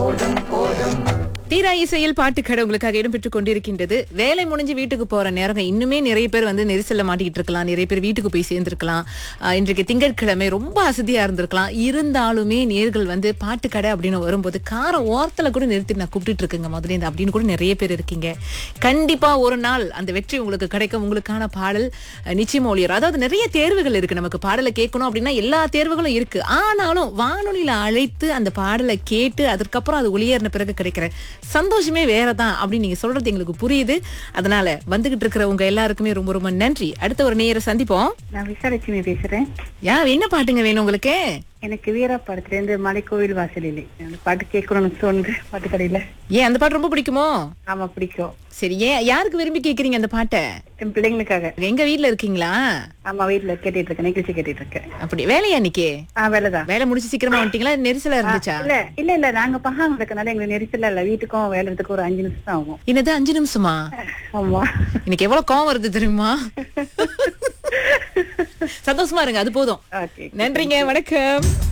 தீரா இசையில் பாட்டுக்கடை உங்களுக்காக இடம்பெற்றுக் கொண்டிருக்கின்றது. வேலை முடிஞ்சு வீட்டுக்கு போற நேரம் இன்னுமே நிறைய பேர் நெரிசல்ல மாட்டிக்கிட்டு இருக்கலாம். நிறைய பேர் வீட்டுக்கு போய் சேர்ந்திருக்கலாம். இன்றைக்கு திங்கட்கிழமை ரொம்ப அசதியா இருந்திருக்கலாம். இருந்தாலுமே நேர்கள் பாட்டுக்கடை அப்படின்னு வரும்போது கார ஓரத்துல கூட நிறுத்தி நான் கூப்பிட்டு இருக்குங்க முதல்ல இந்த அப்படின்னு கூட நிறைய பேர் இருக்கீங்க. கண்டிப்பா ஒரு நாள் அந்த வெற்றி உங்களுக்கு கிடைக்கும். உங்களுக்கான பாடல் நிச்சயமா ஒளியர். அதாவது நிறைய தேர்வுகள் இருக்கு. நமக்கு பாடலை கேட்கணும் அப்படின்னா எல்லா தேர்வுகளும் இருக்கு. ஆனாலும் வானொலியில அழைத்து அந்த பாடலை கேட்டு அதற்கப்புறம் அது ஒளியேறின பிறகு கிடைக்கிற சந்தோஷமே வேறதான் அப்படின்னு நீங்க சொல்றது எங்களுக்கு புரியுது. அதனால வந்துகிட்டு இருக்கிற உங்க எல்லாருக்குமே ரொம்ப ரொம்ப நன்றி. அடுத்த ஒரு நேர சந்திப்போம். நான் விசாலட்சுமி பேசுறேன். என்ன பாட்டுங்க வேணும் உங்களுக்கு? எனக்கு வீரா படத்துல இருந்து மலைக்கோவில் வாசலிலே அந்த பாட்டு கேட்கணும்னு தோணுது பாட்டு கடையில. ஏன் அந்த பாட்டு ரொம்ப பிடிக்குமோ? ஆமா பிடிக்கும். சரி, ஏன் யாருக்கு விரும்பி கேக்குறீங்க அந்த பாட்டை? என் பிள்ளைங்களுக்காக. எங்க வீட்ல இருக்கீங்களா? ஆமா வீட்டுல கேட்டுட்டு இருக்கேன், நிகழ்ச்சி கேட்டுட்டு இருக்கேன். அப்படி வேலையா இன்னைக்கு? வேலைதான். வேலை முடிச்சு சீக்கிரமா வந்துட்டீங்களா? நெரிசலா இருந்துச்சா? இல்ல நாங்க பகாங்க இருக்கனால எங்களுக்கு நெரிசல இல்ல. வீட்டுக்கும் வேலைக்கு ஒரு 5 நிமிஷம் தான் ஆகும். என்னது 5 நிமிஷமா? ஆமா. இன்னைக்கு எவ்வளவு கோவம் வருது தெரியுமா? சந்தோஷமா இருங்க, அது போதும். நன்றிங்க, வணக்கம்.